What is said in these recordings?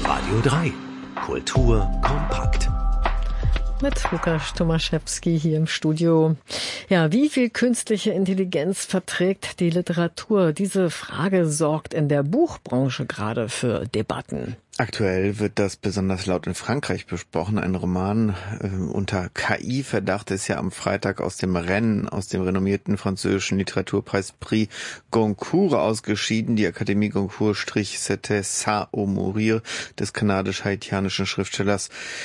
Radio 3. Kultur kompakt. Mit Lukas Tomaszewski hier im Studio. Ja, wie viel künstliche Intelligenz verträgt die Literatur? Diese Frage sorgt in der Buchbranche gerade für Debatten. Aktuell wird das besonders laut in Frankreich besprochen. Ein Roman unter KI-Verdacht ist ja am Freitag aus dem Rennen, aus dem renommierten französischen Literaturpreis Prix Goncourt ausgeschieden. Die Akademie Goncourt strich C'était ça ou mourir des kanadisch-haitianischen Schriftstellers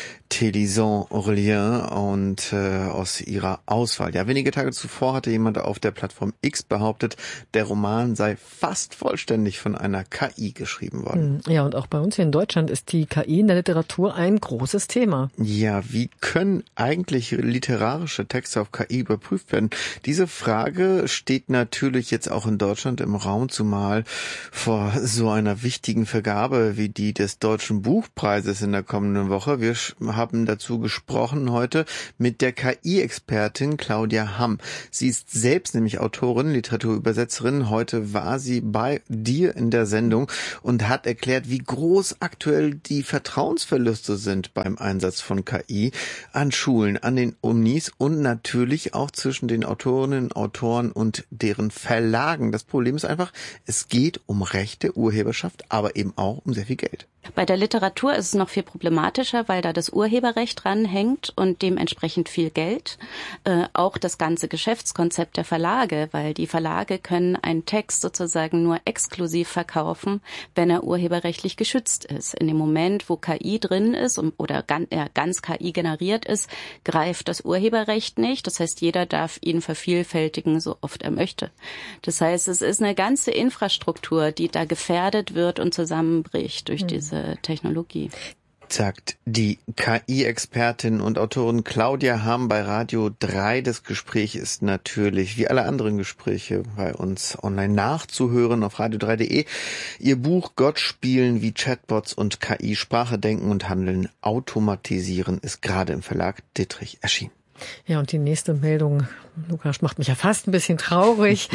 Télison Aurélien und aus ihrer Auswahl. Ja, wenige Tage zuvor hatte jemand auf der Plattform X behauptet, der Roman sei fast vollständig von einer KI geschrieben worden. Ja, und auch bei uns hier in Deutschland ist die KI in der Literatur ein großes Thema. Ja, wie können eigentlich literarische Texte auf KI überprüft werden? Diese Frage steht natürlich jetzt auch in Deutschland im Raum, zumal vor so einer wichtigen Vergabe wie die des Deutschen Buchpreises in der kommenden Woche. Wir haben dazu gesprochen heute mit der KI-Expertin Claudia Hamm. Sie ist selbst nämlich Autorin, Literaturübersetzerin. Heute war sie bei dir in der Sendung und hat erklärt, wie groß aktuell die Vertrauensverluste sind beim Einsatz von KI an Schulen, an den Unis und natürlich auch zwischen den Autorinnen, Autoren und deren Verlagen. Das Problem ist einfach, es geht um Rechte, Urheberschaft, aber eben auch um sehr viel Geld. Bei der Literatur ist es noch viel problematischer, weil da das Urheberrecht dranhängt und dementsprechend viel Geld. Auch das ganze Geschäftskonzept der Verlage, weil die Verlage können einen Text sozusagen nur exklusiv verkaufen, wenn er urheberrechtlich geschützt ist. In dem Moment, wo KI drin ist oder ganz KI generiert ist, greift das Urheberrecht nicht. Das heißt, jeder darf ihn vervielfältigen, so oft er möchte. Das heißt, es ist eine ganze Infrastruktur, die da gefährdet wird und zusammenbricht durch diese Technologie. Sagt die KI-Expertin und Autorin Claudia Hamm bei Radio 3. Das Gespräch ist natürlich, wie alle anderen Gespräche, bei uns online nachzuhören auf radio3.de. Ihr Buch Gott spielen, wie Chatbots und KI Sprache denken und handeln automatisieren ist gerade im Verlag Dittrich erschienen. Ja, und die nächste Meldung, Lukas, macht mich ja fast ein bisschen traurig.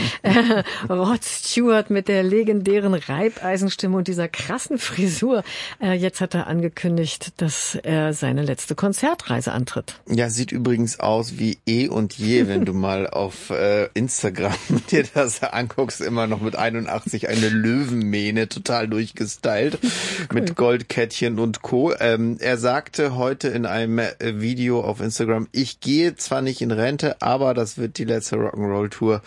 Rod Stewart mit der legendären Reibeisenstimme und dieser krassen Frisur. Jetzt hat er angekündigt, dass er seine letzte Konzertreise antritt. Ja, sieht übrigens aus wie eh und je, wenn du mal auf Instagram dir das anguckst. Immer noch mit 81 eine Löwenmähne, total durchgestylt, cool. Mit Goldkettchen und Co. Er sagte heute in einem Video auf Instagram, ich gehe zwar nicht in Rente, aber das wird die letzte Rock'n'Roll-Tour.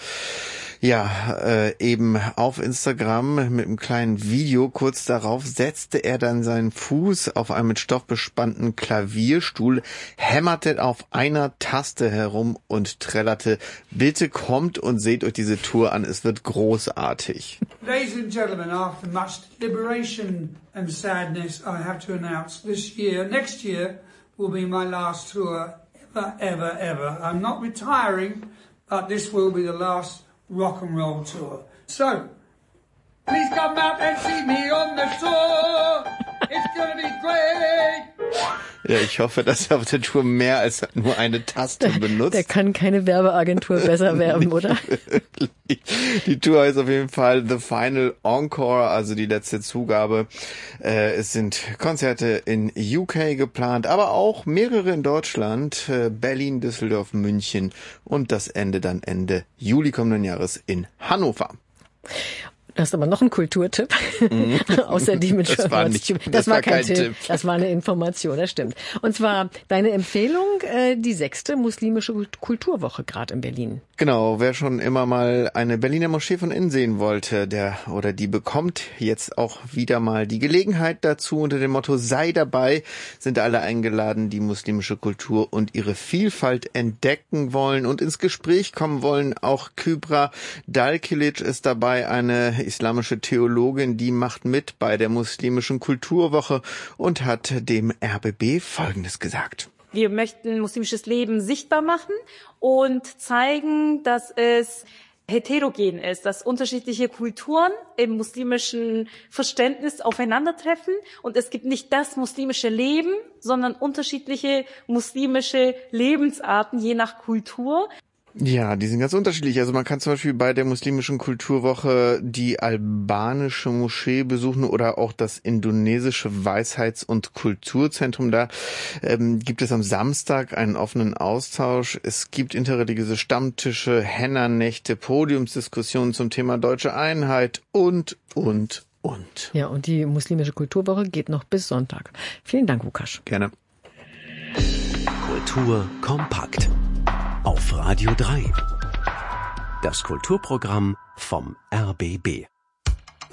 Ja, eben auf Instagram mit einem kleinen Video. Kurz darauf setzte er dann seinen Fuß auf einen mit Stoff bespannten Klavierstuhl, hämmerte auf einer Taste herum und trällerte, bitte kommt und seht euch diese Tour an, es wird großartig. Ladies and gentlemen, after much deliberation and sadness, I have to announce next year will be my last tour ever. I'm not retiring, but this will be the last rock and roll tour. So, please come out and see me on the tour. It's gonna be great. Ja, ich hoffe, dass er auf der Tour mehr als nur eine Taste benutzt. Der kann keine Werbeagentur besser werben, oder? Die Tour heißt auf jeden Fall The Final Encore, also die letzte Zugabe. Es sind Konzerte in UK geplant, aber auch mehrere in Deutschland, Berlin, Düsseldorf, München und das Ende dann Ende Juli kommenden Jahres in Hannover. Du hast aber noch einen Kulturtipp, außer die mit das war kein Tipp. Das war eine Information, das stimmt. Und zwar deine Empfehlung, die 6. muslimische Kulturwoche gerade in Berlin. Genau, wer schon immer mal eine Berliner Moschee von innen sehen wollte, der oder die bekommt jetzt auch wieder mal die Gelegenheit dazu. Unter dem Motto sei dabei sind alle eingeladen, die muslimische Kultur und ihre Vielfalt entdecken wollen und ins Gespräch kommen wollen. Auch Kübra Dalkilic ist dabei, eine islamische Theologin, die macht mit bei der muslimischen Kulturwoche und hat dem RBB Folgendes gesagt. Wir möchten muslimisches Leben sichtbar machen und zeigen, dass es heterogen ist, dass unterschiedliche Kulturen im muslimischen Verständnis aufeinandertreffen und es gibt nicht das muslimische Leben, sondern unterschiedliche muslimische Lebensarten je nach Kultur. Ja, die sind ganz unterschiedlich. Also man kann zum Beispiel bei der muslimischen Kulturwoche die albanische Moschee besuchen oder auch das indonesische Weisheits- und Kulturzentrum. Da gibt es am Samstag einen offenen Austausch. Es gibt interreligiöse Stammtische, Henna-Nächte, Podiumsdiskussionen zum Thema deutsche Einheit und. Ja, und die muslimische Kulturwoche geht noch bis Sonntag. Vielen Dank, Lukas. Gerne. Kultur kompakt. Auf Radio 3. Das Kulturprogramm vom RBB.